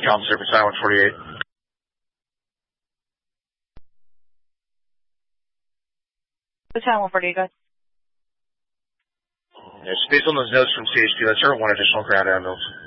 Calm Surface I-148. It's I-148, go ahead. Based on those notes from CHP, let's start one additional ground ambulance.